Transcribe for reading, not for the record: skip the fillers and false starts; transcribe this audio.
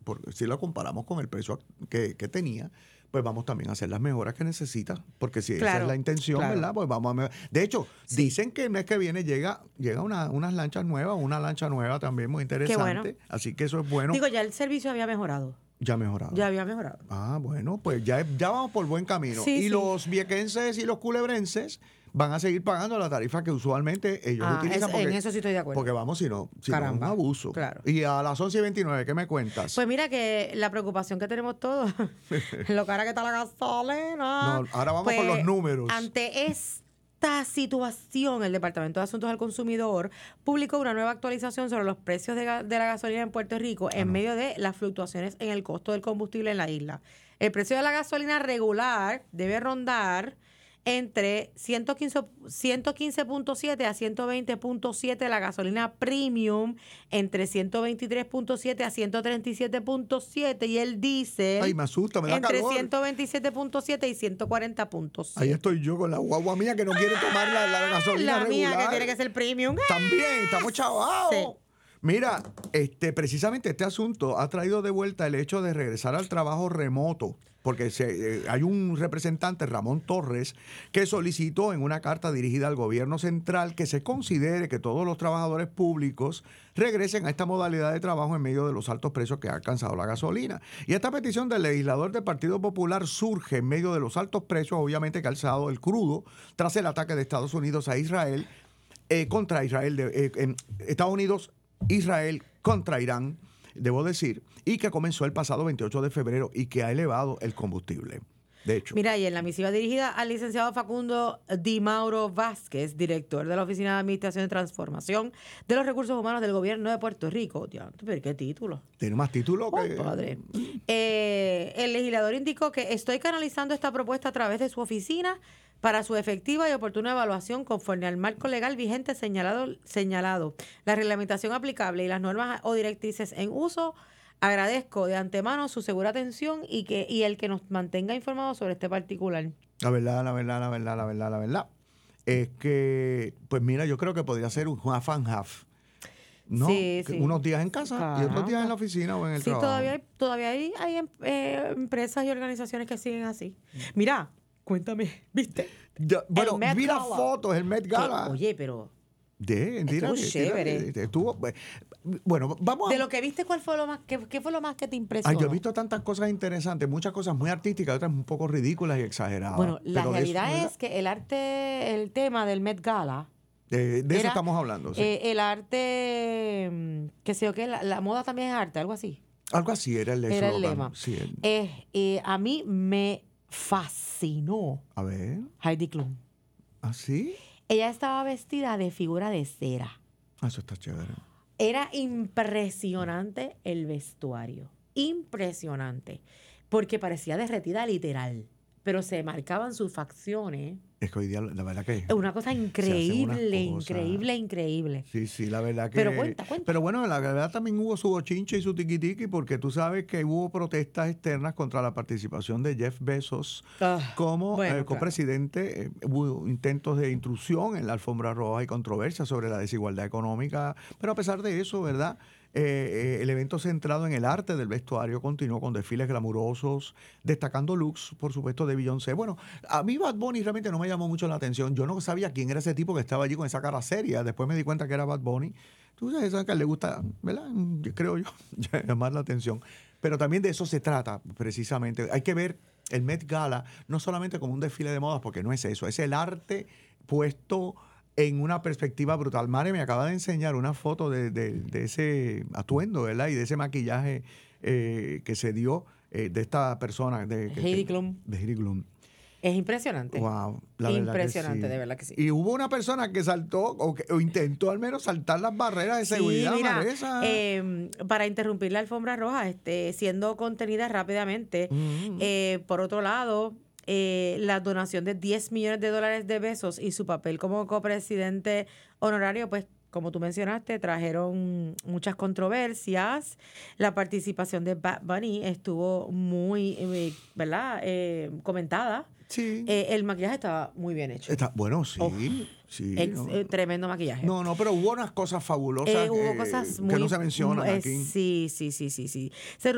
si lo comparamos con el precio que tenía, pues vamos también a hacer las mejoras que necesita, porque si esa es la intención, ¿verdad? Pues vamos a mejorar. De hecho, dicen que el mes que viene llega unas lanchas nuevas, una lancha nueva también muy interesante. Bueno. Así que eso es bueno. Digo, ya el servicio había mejorado. Ya ha mejorado. Ya había mejorado. Ah, bueno, pues ya vamos por buen camino. Y los viequenses y los culebrenses van a seguir pagando la tarifa que usualmente ellos utilizan. En eso sí estoy de acuerdo. Porque vamos, si no es un abuso. Claro. Y a las 11:29, ¿qué me cuentas? Pues mira que la preocupación que tenemos todos, lo cara que está la gasolina. No, ahora vamos con los números. Ante esta situación, el Departamento de Asuntos al Consumidor publicó una nueva actualización sobre los precios de la gasolina en Puerto Rico en medio de las fluctuaciones en el costo del combustible en la isla. El precio de la gasolina regular debe rondar entre 115.7 a 120.7, la gasolina premium entre 123.7 a 137.7 y el diésel Ay, me asusta, me da entre calor. 127.7 y 140.7. Ahí estoy yo con la guagua mía que no quiere tomar la gasolina la regular. mía que tiene que ser premium. También, estamos chavados. Sí. Mira, precisamente este asunto ha traído de vuelta el hecho de regresar al trabajo remoto, porque hay un representante, Ramón Torres, que solicitó en una carta dirigida al gobierno central que se considere que todos los trabajadores públicos regresen a esta modalidad de trabajo en medio de los altos precios que ha alcanzado la gasolina. Y esta petición del legislador del Partido Popular surge en medio de los altos precios, obviamente que ha alzado el crudo, tras el ataque de Estados Unidos a Israel, contra Israel, Estados Unidos, Israel contra Irán, debo decir, y que comenzó el pasado 28 de febrero y que ha elevado el combustible. De hecho. Mira, y en la misiva dirigida al licenciado Facundo Di Mauro Vázquez, director de la Oficina de Administración y Transformación de los Recursos Humanos del Gobierno de Puerto Rico. Dios, pero qué título. Tiene más título que... Padre. El legislador indicó que estoy canalizando esta propuesta a través de su oficina para su efectiva y oportuna evaluación conforme al marco legal vigente señalado, la reglamentación aplicable y las normas o directrices en uso. Agradezco de antemano su segura atención y el que nos mantenga informados sobre este particular. La verdad es que, pues mira, yo creo que podría ser un half and half. ¿No? Sí. Unos días en casa y otros días en la oficina o en el trabajo. Sí, todavía hay empresas y organizaciones que siguen así. Mira, cuéntame, ¿viste? Bueno, vi las fotos, el Met Gala. Oye, pero... Estuvo chévere. Bueno, vamos a... De lo que viste, ¿qué fue lo más que te impresionó? Yo he visto tantas cosas interesantes, muchas cosas muy artísticas, otras un poco ridículas y exageradas. Bueno, la realidad es que el tema del Met Gala... De eso estamos hablando. Sí. El arte, que sé yo qué, la moda también es arte, algo así. Algo así era el lema. Sí, a mí me fascinó. A ver. Heidi Klum. ¿Ah, sí? Ella estaba vestida de figura de cera. Eso está chévere. Era impresionante el vestuario. Impresionante. Porque parecía derretida literal. Pero se marcaban sus facciones. Es que hoy día, la verdad que... Es una cosa increíble. Sí, la verdad que... Pero cuenta. Pero bueno, la verdad también hubo su bochinche y su tiquitiqui, porque tú sabes que hubo protestas externas contra la participación de Jeff Bezos como copresidente. Hubo intentos de intrusión en la alfombra roja y controversia sobre la desigualdad económica. Pero a pesar de eso, ¿verdad? El evento centrado en el arte del vestuario continuó con desfiles glamurosos, destacando looks, por supuesto, de Beyoncé. Bueno, a mí Bad Bunny realmente no me llamó mucho la atención. Yo no sabía quién era ese tipo que estaba allí con esa cara seria. Después me di cuenta que era Bad Bunny. Tú sabes, que le gusta, ¿verdad? Creo yo, llamar la atención. Pero también de eso se trata, precisamente. Hay que ver el Met Gala no solamente como un desfile de modas, porque no es eso, es el arte puesto en una perspectiva brutal. Mare me acaba de enseñar una foto de ese atuendo, ¿verdad? Y de ese maquillaje que se dio de esta persona. Heidi Klum. De Heidi Klum. Es impresionante. Wow. Impresionante, sí. de verdad que sí. Y hubo una persona que saltó o intentó al menos saltar las barreras de seguridad. Mira, Maresa. Para interrumpir la alfombra roja, siendo contenida rápidamente. Por otro lado, la donación de $10 millones de Bezos y su papel como copresidente honorario, pues, como tú mencionaste, trajeron muchas controversias. La participación de Bad Bunny estuvo muy, ¿verdad? Comentada. Sí. El maquillaje estaba muy bien hecho. Bueno, sí. Sí, tremendo maquillaje. No, pero hubo unas cosas fabulosas hubo cosas que no se mencionan aquí. Sí.